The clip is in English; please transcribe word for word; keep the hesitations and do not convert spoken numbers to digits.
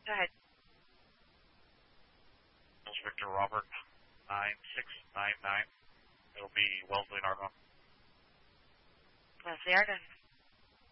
Go ahead. Victor Robert, nine six nine nine. It'll be Wellesley and Argonne. Wellesley Argonne.